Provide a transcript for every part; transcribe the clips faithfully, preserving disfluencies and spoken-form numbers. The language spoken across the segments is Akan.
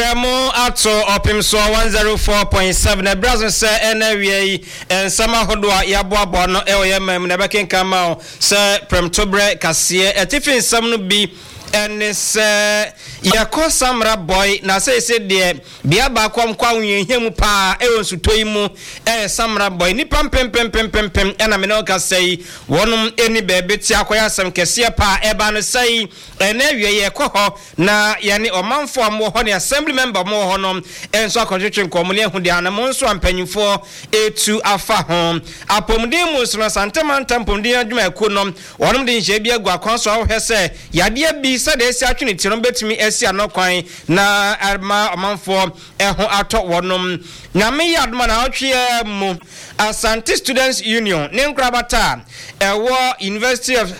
Bremo ato opim so one oh four point seven e Brazil se enawie en sama hodwa yaboabo no e oyemam na bekenka ma se premtobre kase etifin sam no bi and say yako samra boy na say say de bia ba kwam kwa hwehemu pa e wonsutoyi mu e samra boy ni pam pem pem pem pem pem e na me no ka say wonum eni bebe ti akoya sam kese pa e ba no say e na wie ye ko ho na ye ni omanfo am ho ne assembly member mo ho no enso akotwetwe nkom ne hu de anamo nso ampanyifo etu afa ho apomden mu so santama tampomden adwuma eko no wonum de nhye bia gwa kwan so ahwese yade bi sade esi atwene ti no betimi esi anokwan na arma amanfo eho ato wonum nyame yadma na otwe mu Asante Students Union ne nkrabata ewo University of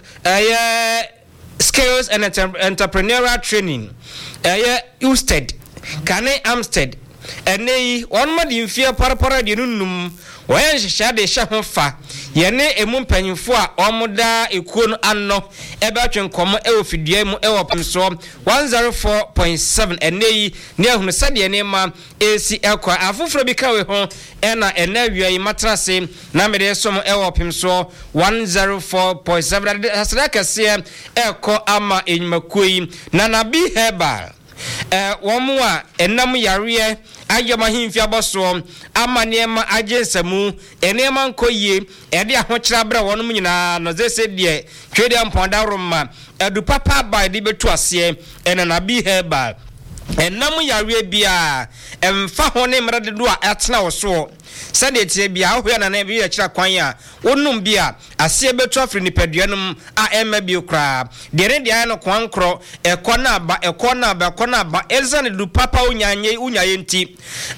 uh, Skills and Entrepreneurial Training uh, Usted Kane Amstead enei wonma di mfia parapara di nunum wayan hihade hye ho fa yene emu mpanyimfo a omoda ekuo no anno ebe atwenkomo e ofidua mu e wopemso one oh four point seven enei ne ahunu sade ne ma esi ekwa afoforo bi kawe ho ena enawia yi matrase na mede som e wopemso one oh four point seven hasra kase eko ama enyumakoi na nabi herbal eh womu a enam yare ayoma himfi aboso ama niema agensamu enema nkoye ede ahokyera bra wonum nyina no zese de twede amponda roma edu papa ba de betu ase ena na bi herbal enam yare bia emfa ho ne mrade do a atena wo so sade tie bia ahwe na na bi ya kira kwan a wonum bia ase betu afri nipaduanum a emma bi okra de re dia no kwan kro ekọ na ba ekọ na ba ekọ na ba elzane du papa unyanye unyaye nti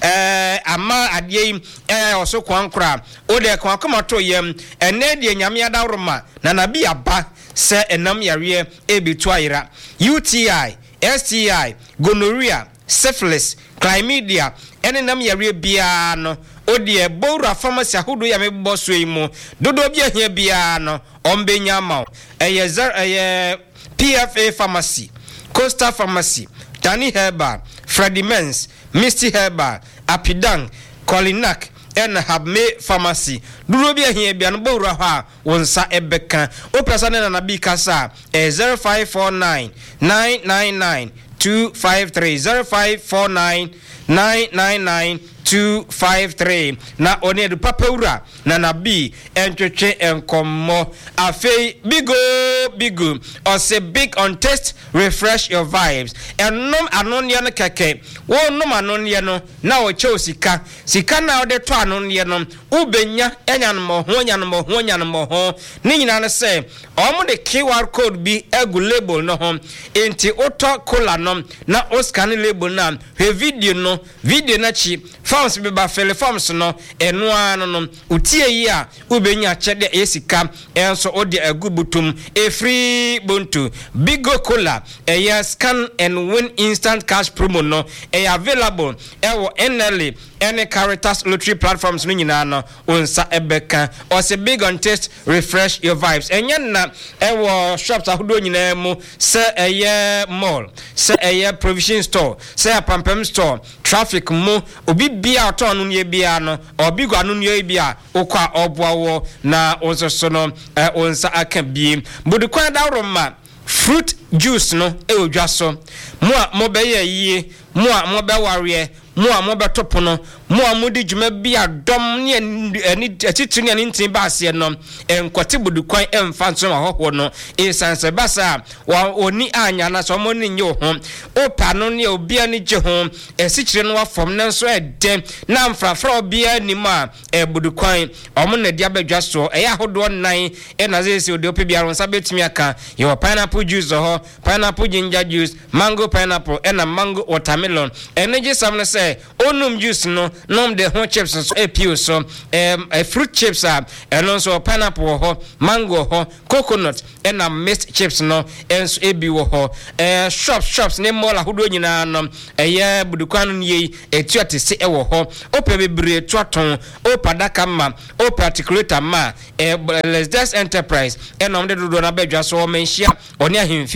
eh ama ade eh oso kwan kra o de kwan komato yem ene de nyame adawroma na na bi aba se enam yare e betu ayira U T I S T I gonorrhea syphilis chlamydia ene nam yare bia no odie bora pharmacy ahodo ya mebbo so yimu dodo bia hia bia no ombenya ma eye eye P F A pharmacy Costa pharmacy Dani Herbal Freddy Mens Misty Herbal Apidang Colinac and Habme pharmacy dodo bia hia bia no bora ha wonsa ebeka oprasa na na bi kasa e zero five four nine nine nine nine two five three zero five four nine nine nine nine two five three na one du papaura na na bi entwetwe enkomo afei bigo bigo or say big on test refresh your vibes enom anonia no keke wo nom anonia no na wo che osika sika na wo de to anonia no ubenya enyanmo ho enyanmo ho enyanmo ho ni nyina no say omo de Q R code bi egu label no ho enti oto cola no na o scan label na he video no video na chi forms be ba fele forms no eno ano no utie yi a ubenya chede esika enso odi agubutum e free bontu bigo cola e scan and win instant cash promo no e available e wo N L A any Caritas lottery platforms no nyina no onsa ebeka or say big on test refresh your vibes enya na e wo shops ahodo nyina mu se eye mall se eye provision store se apampam store traffic mu obi bia to anu ne bia no obi gwa anu ne bia okwa oboawo na onsoso no onsa aka biem budu kwa dawroma fruit juice no e odwa so mo a mo be ye yie mo a mo be ware mo a mo be topo no mo a mo di djuma bia dom ne ani atitiri ne ntin ba ase no enkote budu kwan emfa nso ma hoho no e sanse basa wa oni anya na so mo ni nye ho opa no ne obi ani gye ho esikire no wa fom ne nso ede na mfrafra obi ani ma e budu kwan omo na dia badwa so e ya hodo nan e na zesi odi opi bia ronsa betumi aka yo pineapple juice ho pineapple ginger juice mango pineapple e na mango watermelon energy sam no say onum juice no nom de ho chips so e pio so um a fruit chips are and also pineapple ho mango ho coconut and a mixed chips no enso e bi wo ho eh shops shops ne mola hodo nyina no eh budukwan ye etuate se e wo ho ope bebre tuaton opadaka ma o particular ma eh let's just enterprise and on the do na badwa so menhia oni ahemfie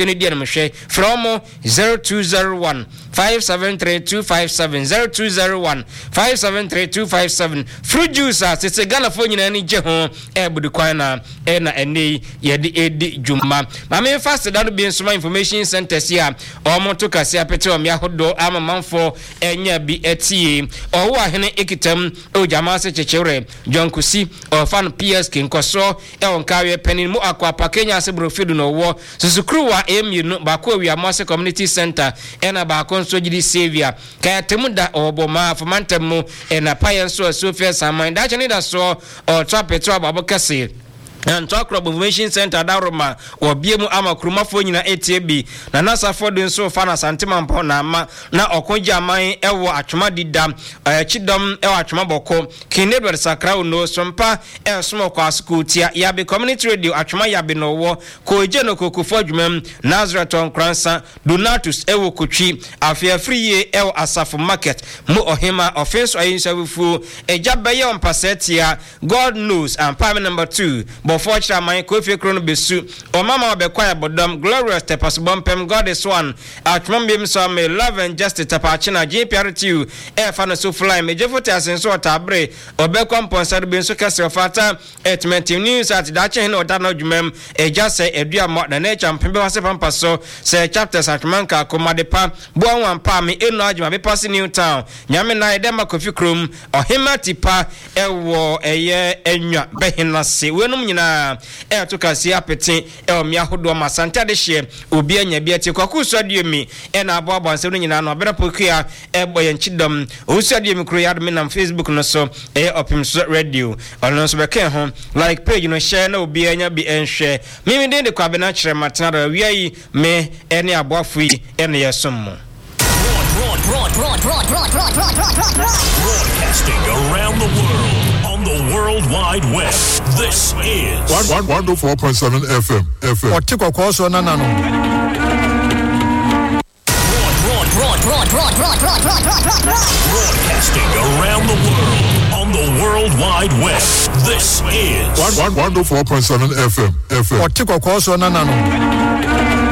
ne dia no mhwe from zero two zero one five seven three two five seven zero two zero one five seven three two five seven fruit juice as it's a Ghana for nyina ni je ho e budu kwan na e na ene ye de edi dwuma ma me fast da no bi nsoma information centers here omo to kase apete o me ahodo ama manfo enya bi etie owo ahene ekitam o jama se chechewre John Kusi o fan P S K nkoso e on kawe penin mu akwa pakenya se brofidu no wo susukruwa emu no ba ko wi amase community center e na ba ko nso gidi Savior ka temu da oboma fomantem mu e na payen so Sofia Saman da chene da so o trapeto ababokase and talk about information center daroma or biemu ama krumafo nyina A T B na nasa fodo nso fa na santima mpo na ama na okonja man ewo atwoma dida eh chidom ewo atwoma boko kinedwer sakra no sompa ensomo kwa school tia ya be community radio atwoma ya be no wo ko je no kokofo adwumam Nazareth on Kransa Donatus ewo kotwi afia free ewo asafo market mu ohima offense ayinsabufu ejabaye on pasetia God knows and prime number two but fortunately my Kofi Krono besu o mama obekwa bodom glorious tepas bompem God is one atmambim so me love and justice tapachina J P R T U e fa no so fly me jefoti asenso otabre obekwa mponsado benso kase ofata etment news at dache hin oda no dwumam e just say edua mo na na champembe wase pampa so say chapters atmanka komadepa bo wan pa me enu adwuma be pass new town nyame na edema Kofi Krom ohima tipa ewo eye enwa behinase wenum nyina e to kasi apete e o mia hodo ma santa de hye obi anya bi ati kwakuso ademi e na abo abo nsem nyina no bera pokua e boye nchidom osu ademi kro yad me na Facebook no so e Opimso radio ono so beke ho like page no share na obi anya bi enhwe mimi de de kwabe na kire matana wiai me e ne aboafo yi e ne yesommo broadcasting around the world on the World Wide Web. This is one oh four point seven F M. F M. Otiko koso na nano. Broadcasting around the world on the World Wide Web. This is one oh four point seven F M. F M. Otiko koso na nano.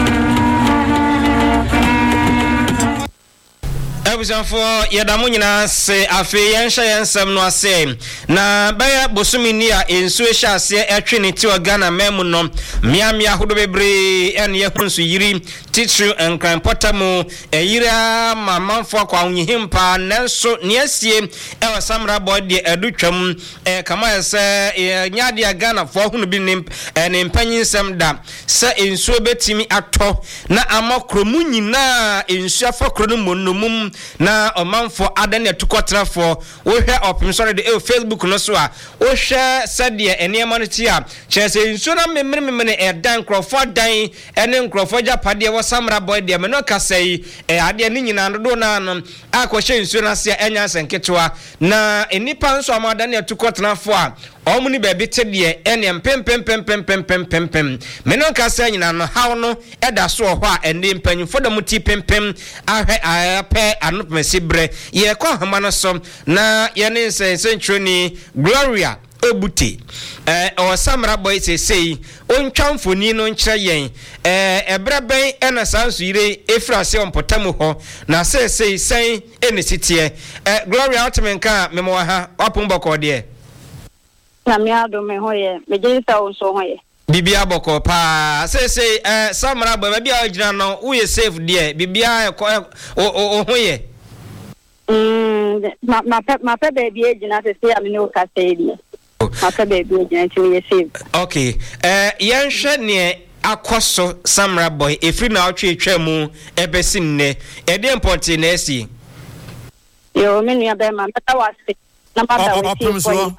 For Yadamu nyina se afi yensha yensem no ase na baya bosumi ni a ensu ehya ase etwe ne ti Ghana memu no mia mia hodo bebre en ye hunsu yiri titru enkran potamu eyira mamanfo kwa unyihimpa nenso ne asie e wasamra board de adutwam e kama ese nyade a Ghana fo hunu bi ne ne mpanyinsem da se ensu betimi ato na amakromu nyina ensu afakro no monnomum na omanfo adane tukotrafo wo hwe Opimso de e Facebook no so a wo hwe sade enema no ti a chese nso na memre memre e dan krofo dan ene nkrofo japade wo samra boy de me no kasai e ade ne nyina ndo na no akohye nso na se enya senketwa na enipa nso amadane tukotrafo a omuni bebe tedie ene mpempempempempempempem menon kasa nyina no haw no eda so ho a ene mpanyfo da muti pempem ahwe ape anopmesibre ye kwa hama no so na ye ne nse sentroni Gloria Obuti eh o samra boy se sei ontwamfoni no nkyere yen eh ebreben ena sanso yire efrase ompotamu ho na se sei sen ene sitie eh Gloria Otemenka memo ha wapumboko de na mi ado me hoye me jinsa o so hoye bibia boko pa say say eh samra ba bia ogina no we safe there bibia o hoye mm ma ma ma pe baby egina say say am no ka say there ma pe baby egina say we safe okay eh yenhwe ne akoso samra boy efri na otwe etwa mu ebesi nne e dey important na esi yo me nua be ma meta wase na ma da we say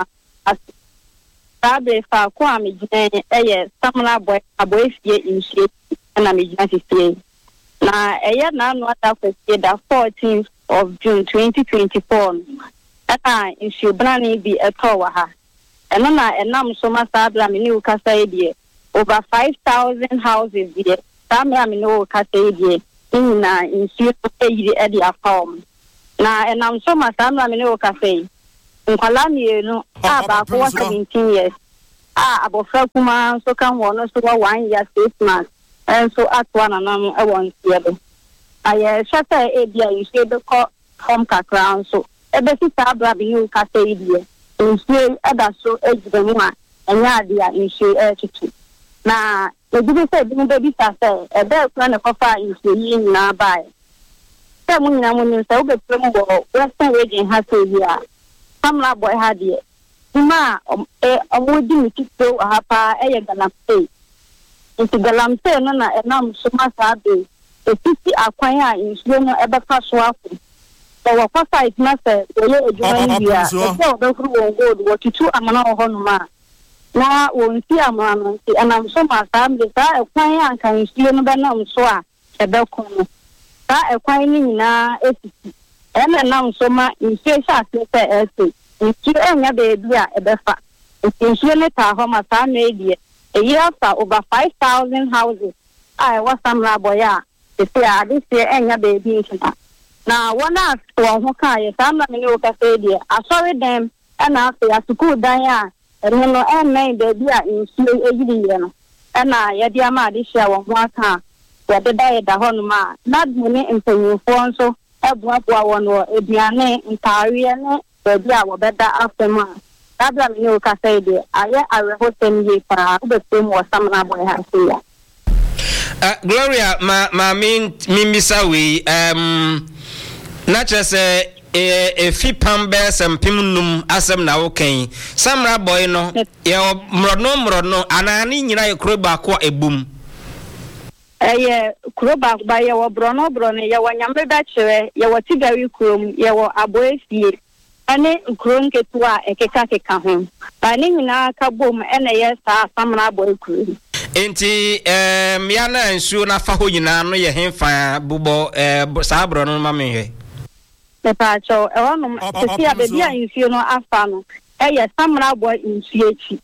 Sabe fa kwa mi jine eye samla boy aboy fie insie na mi jina fie na eye na no ata fie da fourteenth of June twenty twenty-four ata insie brani bi eto wa ha eno na enam so ma sabla mi ni ukasa edie over five thousand houses here samla mi no ukasa edie na insie eyiri edi afom na enam so ma samla mi ni ukasa nkwala mienu a ba ko seventeen years a abofra kuma so kan wono so one year six months and so at one and I want to I shut a dear, you say the call from Kakran, so a basic tablet you can say, dear, and say other so edge the one, and yeah, dear, in she attitude. Now, the good said, baby, I say, a bell plan of fire is the yin now by. Some women so the promo, Western region has a year. Some lab boy had it. Ma, a woody to go a hapa, a galam say. Into galam say, no, and I'm so much happy. The fifty acquire in Slono ever pass off. So, what first is not a year. So, the crew will go what you two amana honma. Now, won't see a man, and I'm so much family. I acquire and can still no banam soa, a belcon. That acquiring now, and I'm so much in face as a if you ain't a baby at the fact, if you should let our home a family, a year after over five thousand houses. I was some laboya. They say, I this year ain't a baby. Now, one asked for who can some new cafe. I saw them and after a school diana, and you know, and made baby in slow a year. And I, a dear ma, this year one car, where the day at the home, not many in the so, a black one or a biane in Tarian. Baby, I will better after man. That's what you can say. There, I I will host them here for the same or some boy has here. Uh, Gloria, ma ma min mimisawi um not just a a fi pambes and pimunum asem na okay. Samra boy no ya mrono mrono anani nyina ye kroba ko ebum. Eh kroba ba ye wo brono brono ye wo nyambe da kire ye wo tigari krom ye wo aboefie. Ane nkron ketua ekeka keka ho ba ne nyina ka bom ene ye sa samna boy kru enti em ya na nsuo na fa ho nyina no ye hemfa bubo eh sa bro no ma menhwe me pa cho e wono se ya bebi a nsuo no afa no e ye samna boy nsuo echi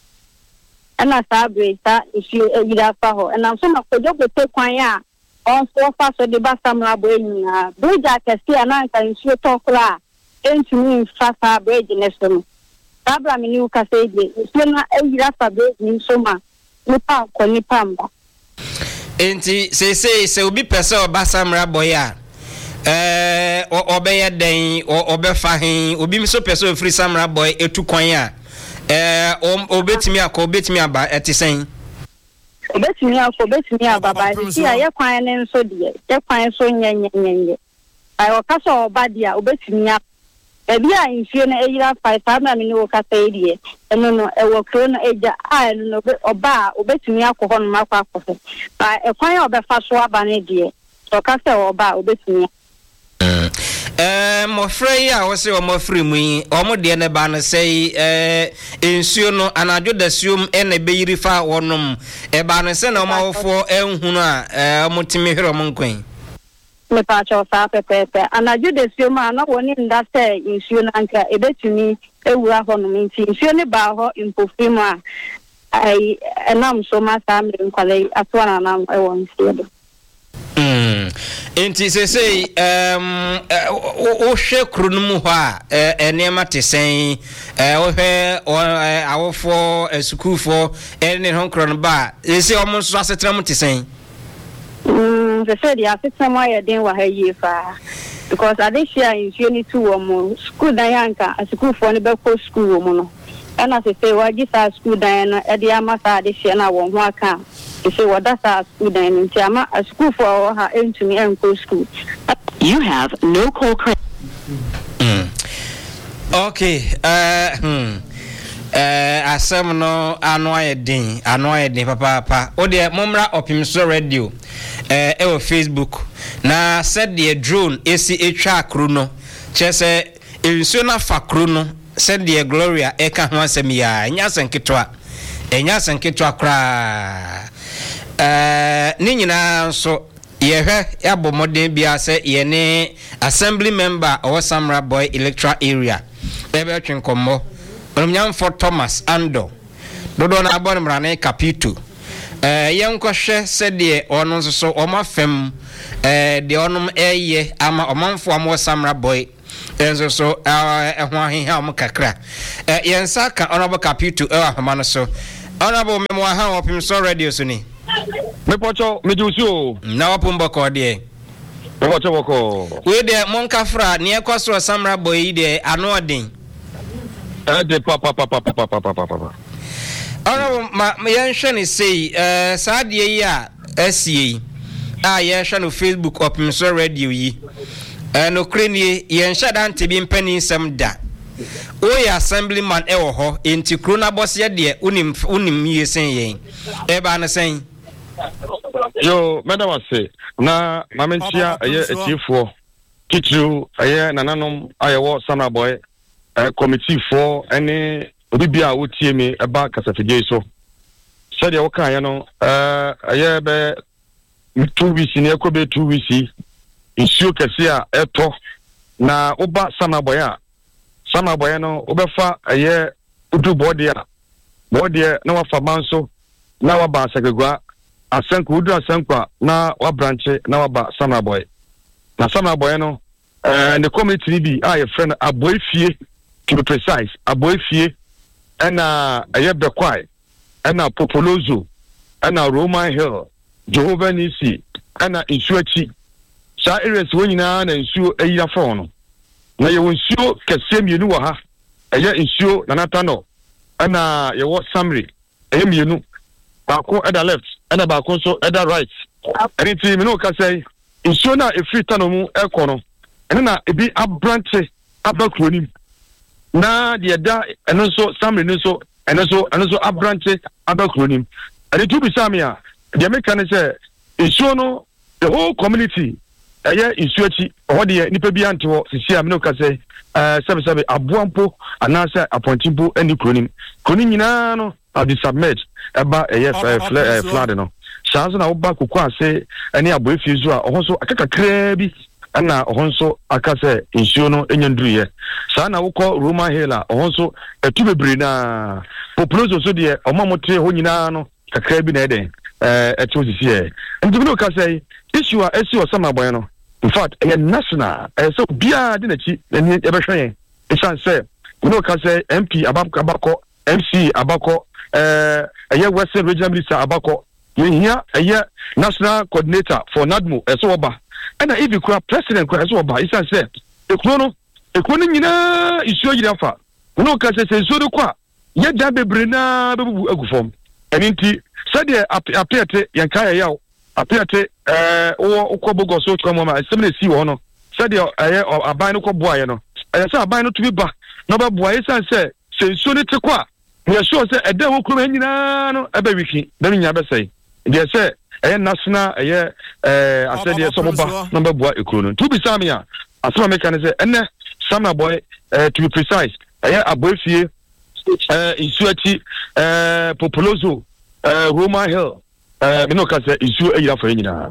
ana sa bre sa nsuo e yira fa ho na so ma kojo gote kwan ya on so fa so de ba samna boy nyina buja kesi ana nka nsuo tokura enti mi fasa bridge neso abra mi ni ka say de so na eyira fa bridge ni so ma ni pa ko ni pamba enti se se se obi pese obasamra boy a eh obeye den obefa hen obi mi so pese ofri samra boy etu kwan a eh obetimi akọ obetimi aba etisen obetimi akọ obetimi aba ba ti aye kwan ne nso de ye kwan so nyenye nyenye ai o ka so oba dia obetimi ebi a nsuo na eyira five na me ni wo ka say die eno no e wo kro no eja a no oba obetumi akọ no makọ akọ ba e kwan a obefa so aba ne die so ka say oba obetumi eh mo frey a wo say o mo free mu yi o mo de ne ba no say eh nsuo no anajo da suom e na be yiri fa wonom e ba no say na o ma wofo enhunu a eh mo timi hwere mo nkwan me pa cho sa pepepe anajo de sioma na woni nda se nsuo na nka ebetumi ewura ho no nti nsuo ne ba ho impofim a ai enam so ma sa mre nkwale atwana na e won nsuo do mm enti se sei um o hwe krunum ho a enema tesen eh o hwe awofo esukufo ene ho kron ba ese o mo so asetram tesen Mm, the said ya fit some way den wa hayi fa because I dey share in twenty two omo school dan yanka a school for ne be ko school omo no and as say wa gi sa school dan na e dey ama sa dey share na won ho aka e say wa da sa school dan nti ama a school for ha entumi en ko school you have no call credit. Mm. Okay, uh hmm eh asem no ano ayedin ano ayedin papa papa o de momra opimso radio eh e o Facebook na said the drone esi etwa akru no chese enso na fakru no said the Gloria e ka ho asem ya nya senketwa enya senketwa kra eh ni nyina so yehwe yabo modern bia se ye ne assembly member o Samra Boy electoral area ebe twenkommo Onumnyam for Thomas Ando dodo na abon mrane capito eh yenkwohwe se de ono nso so omafem eh de onum eye ama omanfo am Samra Boy enso so ehwo aheha om kakra eh yensa ka honorable capito eh ahoma no so honorable memo ha opim so radio so ni Me pocho me jusu. Na wapumbo ko de. Me pocho boko. We de monka fra ne ekwaso Samra Boy de ano odin. Eh de papa papa papa papa papa. Ono ma yen hwe ne sei eh saade yi a asie a yen hwe no Facebook opim so radio yi. Eh no krenie yen hwe dan te bi mpani nsem da. Oye assemblyman e wo ho enti kro na boss ye de unim unim yesen yen. E ba na sen. Yo, madam say na mamentia aye etifo kitru aye nananom ayewo Samra Boy eh committee for any obibia wotie me eba kasafije so said you kan ye no eh aye be two weeks ni ekobe two weeks issue kese a eto na oba Samra Boy a Samra Boy no obefa aye udu body a body na wafa manso na waba asagagwa asanku udu asanku na wa branch na waba Samra Boy na Samra Boy no eh the committee bi a your friend aboy fie to be precise aboy fie ena ayebe kwai ena Popolozo ena Roman Hill Jehovah Nisi ena Insuachi sa areas wonyina na nsuo ayira fon no na ye wonsuo kese mienu wa ha eye nsuo na natano ena ye wo Samri eye mienu baako eda left ena baako so eda right anything me no ka say nsuo na efri tano mu ekono ena na ebi abranche abakronim na de da eno so Samri no so eno so eno so abranche abakronim and to be samia de make can say nsuo no the whole community eye nsuachi ho de nipa bi ante ho sisi am no ka say eh sabe sabe aboampo anasa appointimpo eni kronim kronim nyina no abi submit eba eye flood no sanso na oba kokko ase eni aboefi zo a ho so akakakra bi ana ho so akase nsuo no enyandruye sa na wokọ Roman Hill a ho so etu bebre na Popolozo so de omamotre ho nyina no kakra bi na eden eh etu sisi e ndu no ka say issue a issue o Samra Boy no in fact a national eh so bia de na chi eni ebehwen e san say no ka say M P abako M C abako eh eye Western Regional Minister abako yehia eye national coordinator for NADMO eso oba ena if you president ko eso oba isan say ekuro no ekuro ni nyina issue yira fa no ka say say so do kwa ye da bebre na bebu agufom eninti said the appeate yanka ya yaw appeate eh wo ukobogo so to mama semne si wo no said the eh aban no ko boaye no eh say aban no to be ba no ba boaye san say say so ni te kwa we sure say eda wo kuro nyina no eba wiki na nya be say they say eh national eh eh I said so ba no ba boa ekuro no to be samia asema make can say enne Samra Boy eh to be precise eh aboefie eh Insuachi eh Popolozo eh Roman Hill eh me no ka say isu ayira for nyina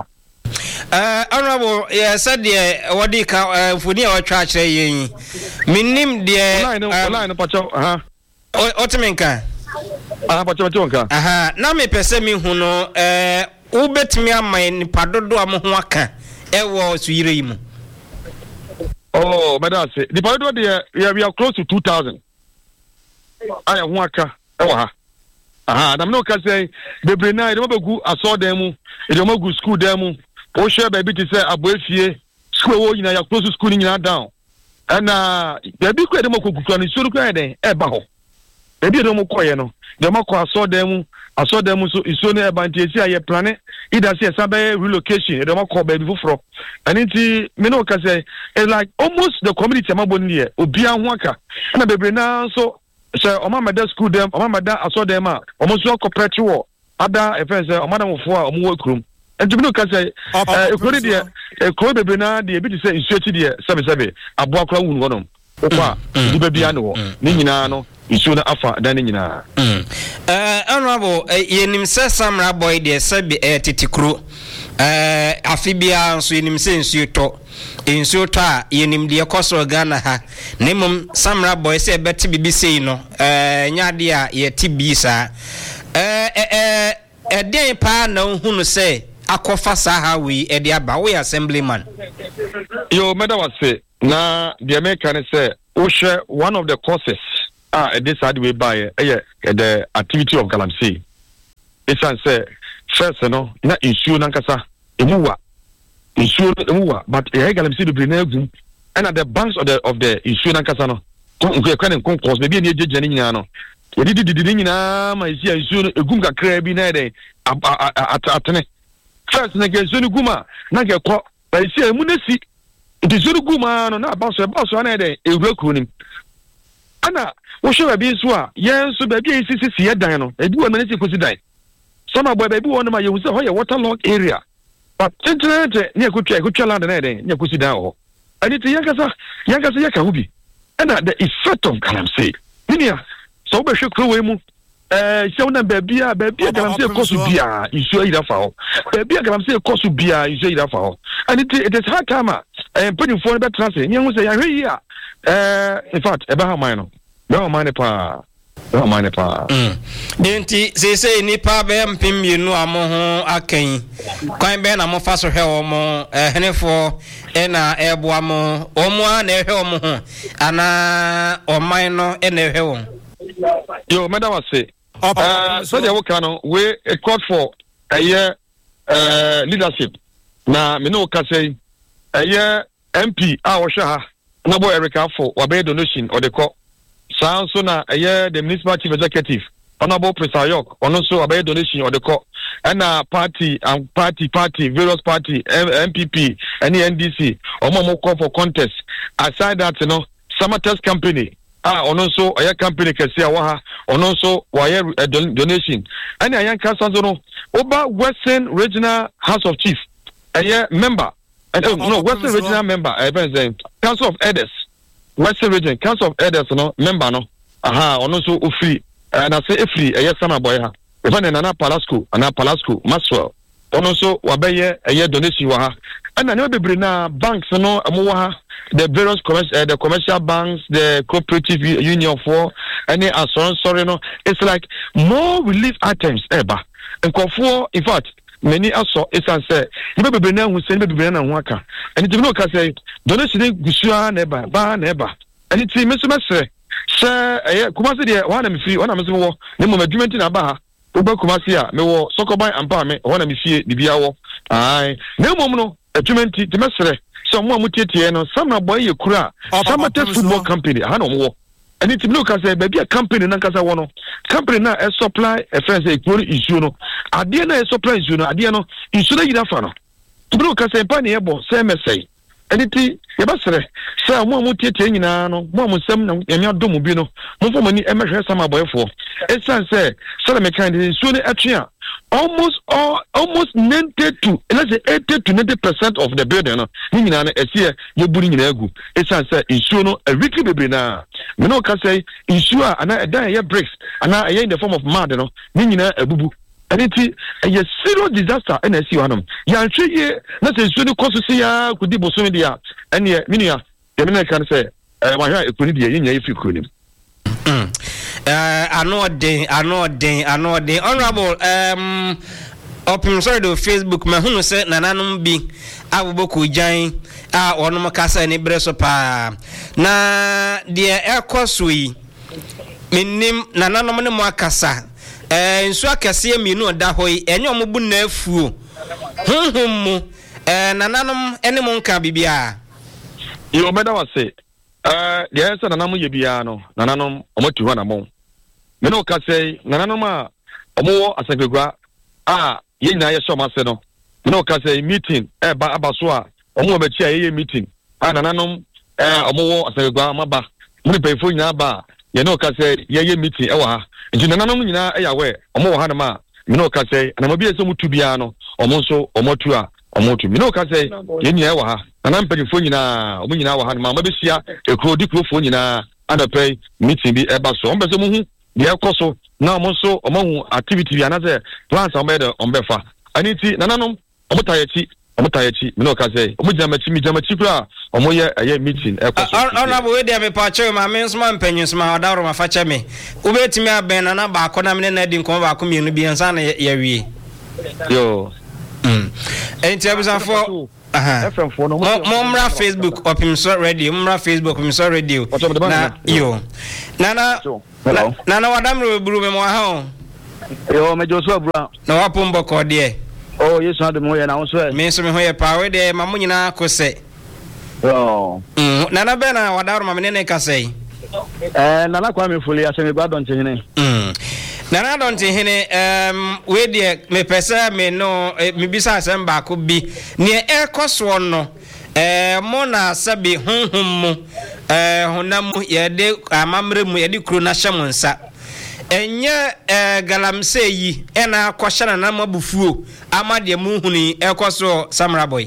eh honorable yeah said the wodi ka mfuni a watwa akire yen minim de line line no pacho aha otimenka aha pacho pacho nka aha na me pese mi hu no eh ubetimi aman ni padodo am ho aka e wo suyire yi mu oh madam say the padodo there we are close to two thousand aya ho aka e wo ha aha na me no ka say bebre na e mo begu aso dan mu e mo gu school dan mu o share baby to say aboefie school wo nyina ya close school nyina down ana baby ko e mo kokuku ni suru ko e den e ba ho baby e mo koye no de mo ko aso dan mu aso dan mu so iso ne e ba ntiesi aye plane ida say sabe relocation e de mo ko baby fufro aninti me no ka say it's like almost the community amaboni here obi an ho aka na bebre na so say o mama da school dem o mama da aso dem a o mo so corporate wo ada e fe say o mama mofo a o mo wakrum enti me no ka say e kori de e kori bebre na de bi say isuachi de sabe sabe abo akra wu no no okwa di ba bia no ni nyina no isu na afa da ni nyina eh honorable yenim se Samra Boy de sabe e titikro eh afibia nso yenim se nsu to nsu to a yenim de koso Ghana ha nemum Samra Boy se beti bibisi no eh nyade a ye tibi sa eh eh eh den pa na hunu se akofa sa ha wi e de aba we assemblyman yo meda was say na the American say o share one of the causes ah this had we by eh the activity of Galamsey it's and say first no na issue nankasa emuwa issue emuwa but e galamsey do brina egum and at the banks of the of the issue nankasa no ko ko ne kon course be bi e jeje ne nyina no e di di di nyina ma issue issue egum kakra bi na de atene first na ge issue guma na ge ko ba issue emu na si it is guma no na ba so ba so na de ewura kronim ana wo hwe ba bi so a yen so ba bi e sisi si yedan no e bi wo na si kosi dan Sama boy baby one ma you say ho waterlogged area. But internet ne akutwa akutwa land na den ne akusi dan ho. Ani ti yankasa yankasa yaka hubi. And the effect of galamsey. Ninia so be hwe kro we mu eh se wona baby a baby galamsey kosu bia isu ida fa ho. Baby galamsey kosu bia isu ida fa ho. And it, it is hard time eh putting for be translate. Ni hu say ya hwe yi a eh in fact e ba ha man no. No man pa no man pa. Mm. Denti se se nipa be mpem mienu amoho akan kwan be na mo fa so hwe omo ehenefo e na ebo amo omo a na hwe omo ho ana oman no e na hwe won yo madam say uh so dey work no we a court for a year uh leadership na me no ka say a year M P a wo hwe ha na boy Erica for wabe donation or the court so so na a year the municipal chief executive Honorable Professor York, on also about donation or the court, and a party and party party various party M P P and N D C or more call for contest. Aside that, you know, summer test company ah on also a company can see waha on also wire a donation. And a young council no over Western Regional House of Chiefs, a year member and uh, no Western Regional member, I say Council of Elders, Western Region Council of Elders, no member no aha on also free. And I say if free a yes summer boy ha even in ana Palasco ana Palasco Maxwell on also wabeye a year donation wa ha and I never be na banks no amu ha the various commercial uh, the commercial banks the cooperative union for any assurance sorry no it's like more relief items eba and for in fact many also it's and say you be na hu say be be na hu aka and you know ka say donation gusua na eba ba na eba and it me so mesre Sir, eh, Kumasi de one am free, one am so wo, ne mo adwumenti na ba ha. Oba Kumasi a me wo Sokoban ampa me, one am fie bibia wo. Ai, ne mo no adwumenti de mesere. So mo amutietie no, sama boy ye kura. Sama test football company, ha no mo wo. And it look as a baby a company na kasa wo no. Company na e supply e friends e kuri issue no. Ade na e supply issue no, ade no issue na yida fa no. To look as a pani e bo, say me say. Aniti yebasere say mo mo tietie nyina no mo mo sem na yemi adom bi no mo fo mani e mehwe sama boyfo e san say say me kind so ne atwea almost all almost ninety to let's say eighty to ninety percent of the building no ni nyina na esie ye buri nyina agu e san say issue no a weekly bebre na me no ka say issue ana e dan ye bricks ana e in the form of mud no ni nyina abubu Aniti a zero disaster and I see one. Yan tree, not a soon cost to see ya could be bosomedia, and yet, Minia, the minute can say, my hair could be a yin if you could. I know a day, I know a day, I know a day. Honorable, um, open sorry to Facebook, my home said, Nananum be, I will book with Jane, ah, or no Macassa and Ibresopa. Na, dear air course we, minim Nananum Macassa. Eh nso akase mienu da hoyi enye omobu na afuo honhom mu eh nananom ene mo nka bibia yo meda wase eh de ensa nananom ye bia no nananom omotu ho na mo me no ka sei nananom a omo asagagwa a ye nyina ye so mase no me no ka sei meeting eh ba abaso a omo ba chia ye meeting a nananom eh omo asagagwa maba mo pe fo nyina ba ye no ka sei ye ye meeting e wa ha nti nananom nyina e yawe omo wo hanama a me no ka sei na mabi eso mutu bia no omo so omo tu a omo tu me no ka sei ye nyina e wa ha nanam pagifo nyina omo nyina wa hanama mabi sia e kro di kro fo nyina adapay meeting bi e ba so ombe so mu hu de e koso na omo so omo hu activity bi anase plans ombe de ombe fa aniti nananom omo tayechi omo tayechi me no ka sei omo jamachi mi jamachi kra omo ye aye meeting e koso honorable we dey me pa che ma me nsma mpanyin sma odawro ma fa che me ubetimi aben na na ba akona me na di nkom ba ko mienu bi ensa na ya wie yo mm enti abusan for aha F M four no mo mra Facebook opimso radio mra Facebook opimso radio na yo nana nana wadamro buru me mo ha o Yo me Joshua bra. Na wapombo ko de. Oh yes na de mo ye na wo so. Me so me ho ye pa we de ma munyina ko se. Yo. Mm na na be na wadaro ma me ne ka sei. Eh na na kwa me fuli ase me gba don hene. Mm. Na na don hene um we de me pese me no me bisa asem ba ko bi ne e koso no eh mo na sabi honhom mu eh honam ye de amamre mu ye de kro na hyem nsa. Enye eh galamse yi e na akwahye na mabufuo amade mu huni e koso Samra boy.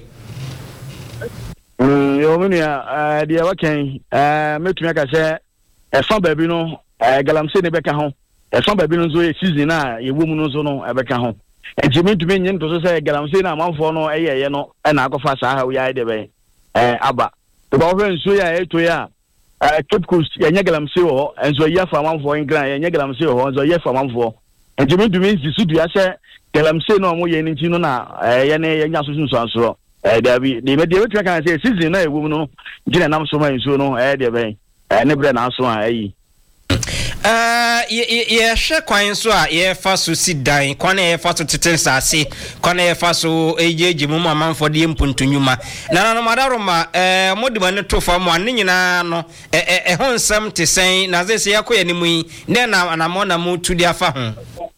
Mm yo me nua eh de waken eh metumi aka se e fa baabi no eh galamse ne beka ho e fa baabi no zo e season na ye wo mu no zo no e beka ho enti metumi nyen to so se galamse na amanfo no e ye ye no e na akofa sa ha wo ya de be eh aba to ba wo nso ya e to ya eh Cape Coast ye nya galamse wo enzo ye fa amanfo ngran ye nya galamse wo enzo ye fa amanfo enti metumi nsi sudu ya se galamse no mo ye ni nti no na eh ye ne ye nya so so ansoro eh dabi de me de metumi kan se season na e wo mu no gina nam so ma nso no eh de be eh ne bre na so a yi Uh, ye ye hwe kwan so a ye fa so si dan kwan ye fa so teten sase kwan ye fa so ejeje mu amanfo de mpuntunwuma na na madaro ma eh modi ma ne to fa mu an nyina no eh eh ho nsam te sen na ze se yakoye ni mu ne na na mo na mu tudi afa ho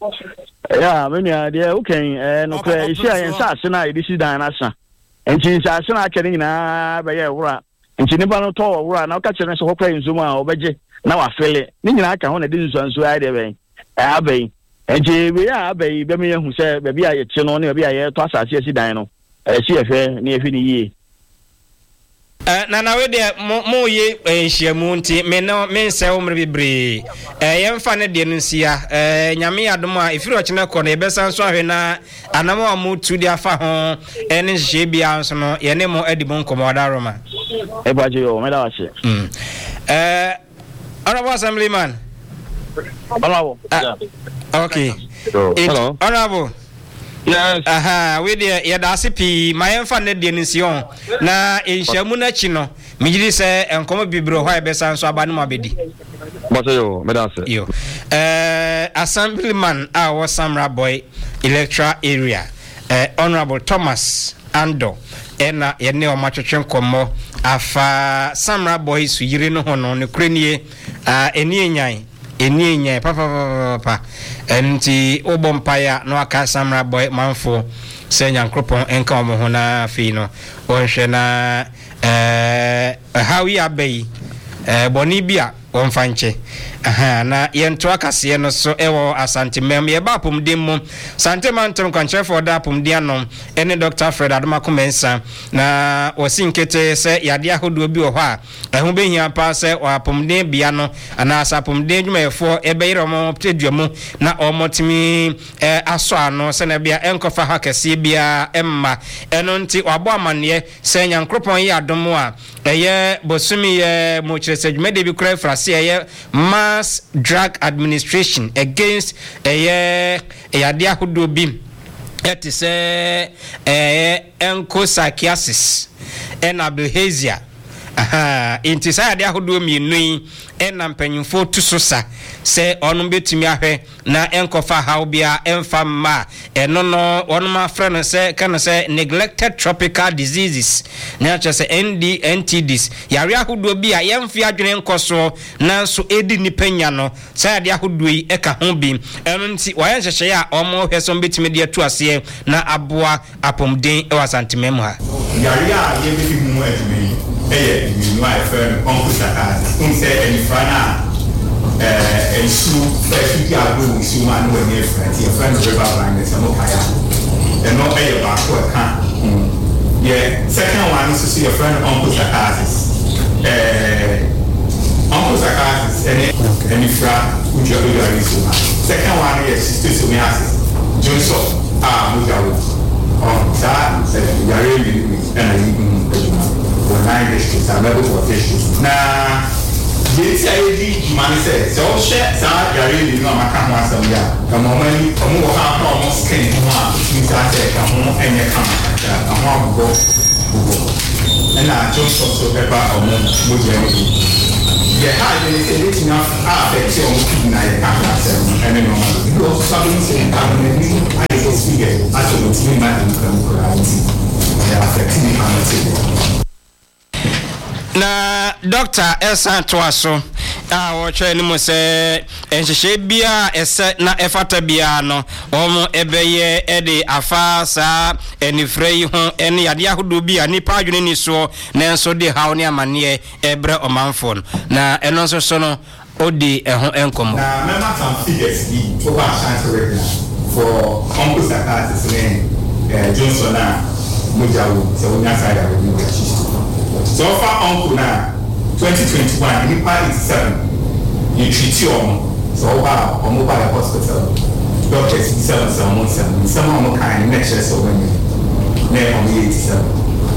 ya me nua de okay eh no kra isi ayen sase na edisi dan na sa enti sase na akere nyina be ye wura enti ne ba no to wura na ka kire so hokra nzumu a obeje na wa fele ni nyina aka ho na de nso nso ai de ben eh abai enje we ya abai be me hu se be bia ye chi no ne be bia ye to asase asi dan no eh si ehwe ne efi ni yie eh na na we de mo ye ehyiamu nti me no me nse wo mre bebre eh ye mfa ne de nsia eh nyame adom a efiri ochine ko na be san so ahwe na anama mu tu di afa ho ene hye bia nso no ye ne mo adibon komoda roma e baje yo me da wa se mm eh Honorable Assemblyman. Honorable. Uh, okay. So, It, hello. Honorable. Yes. Aha, we de ya da sipi my enfan ne de nsion na enhyamu na chi no migiri se enkomo bibiro ho ebe san so abanu mabedi. But yo, me da se. Yo. Eh Assemblyman a was Samra boy electoral area. Eh Honorable Thomas Ando ena ye ne o matwetwe nkomo afa Samra boy su yire no hono ne krenie a eni enyan eni enyan papa papa enti obompaya no aka Samra boy manfo se nyankropon enka omo ho na fi no onhwe na eh hawi abai eh boni bia onfanche aha na yento akase no so ewo asante mem ye ba pomdem mu sante mantom kwanche for da pomdia no ene Doctor Fred Adomakomensa na wosinkete se yade ahodo bi wo ho a eho behia pa se wa pomdem bia no ana asa pomdem dwumayefo ebeyiro mo pteduamu na omotimi eh aso ano se na bia enkofa ha kase bia emma eno nti wabo amane se nyankropon ye adomo a eye bosumi ye mo chirese dwumade bi kura frase eye Mass Drug Administration against eye yade ahodo bi eti se eh enko psychiatrisis and ablehasia aha inti sa yade ahodo mienu ena mpanyimfo tusosa se onu betumi ahwe na enkofa haubia emfa ma eno no onu ma frɛ se kana se neglected tropical diseases na cha se N D N T Ds yare ahodo bi a yemfi adwene nkoso nanso edi nipanya no sa yade ahodo yi eka ho bi eno nti waye hyehye a omo hwe so betumi de atu ase na aboa apomden e wasantemem ha yare a ye bi mu adwene eh you know I friend uncle Saka unse enifana eh ensu fresh dia go ensu ma no we friend your friend river line is mo kaya e no e ba ko ka yeah second one is your friend uncle Saka eh uncle Saka ene enifra ujo do yare so second one is sister so me has Johnson ah mo jawo oh sa yare ni na ni nine districts and level of districts. Now, this idea, man says, so share, so I really know my camera. So, yeah, come on, man, come on, how almost can you want? You say, come on, and you come, I'm on go, go. And I just also ever on Mujahidi. yɛ ha yɛ ne sɛ ɛbɛtumi affect ɔmo kidney na yɛ ka ho asɛm ɛne no ebi wɔ so abɛn sɛ nka no n'anim ayɛ sɛ figure asɛ ɔtumi ma ne nkram koraa nti ɛyɛ affect nipa no te na doctor ɛsan toa so a wɔtwɛ ne mu sɛ nhyehyɛ bia ɛsɛ na ɛfata bia no wɔn ɛbɛyɛ ɛde afa saa ɛnifrɛ yi ho ɛne yadeɛ ahodoɔ bi a nipa adwene ni soɔ nanso de haw ne amaneɛ ɛbrɛ ɔmanfo no na ɛno nso so no odi ɛho ɛnkɔmɔ. na mɛma some figures bi over ashanti regular for uncle sakasis ne ɛɛ johnson a mogya wo sɛ wonya side a wɔdi wɔ akyi. So far uncle na twenty twenty-one nipa eighty-seven you treat you on so over on mobile hospital doctors eighty-seven so on seven some on kind next year so when you na on eighty-seven